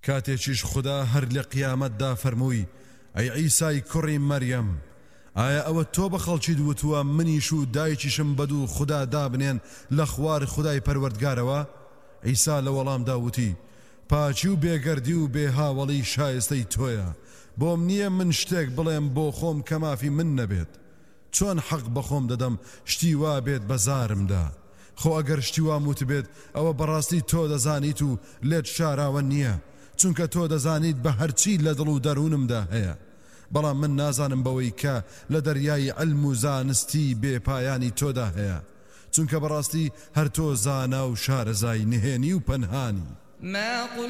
کاتێکیش خوددا هەر لە قیامەتدا فەرمووی ئەی عیسای کوڕی مەریەم ئایا ئەوە تۆ بە خەڵکی دووتووە منیش و دایکیشم بەدوو خوددا دابنێن لە خوار خودای پەروەردگارەوە؟ عیسا لە وەڵامدا وتی پاچی و بێگەردی و بێهاوەڵی شایستەی تۆیە بۆم نییە من شتێک بڵێم بۆ خۆم کە مافی من نەبێت چۆن حەق بەخۆم دەدەم شتی وا بێت بەزارمدا خۆ ئەگەر شتی وام وت بێت ئەوە بەڕاستی تۆ دەزانیت و لێت شاراوە نییە چونکە تۆ دەزانیت بە هەرچی لە دڵ و دەروونمدا هەیە بەڵام من نازانم بەوەی کە لە دەریای علم و زانستی بێپایانی تۆدا هەیە چونکە بەڕاستی هەر تۆ زانا و شارەزای نهێنی و پەنهانی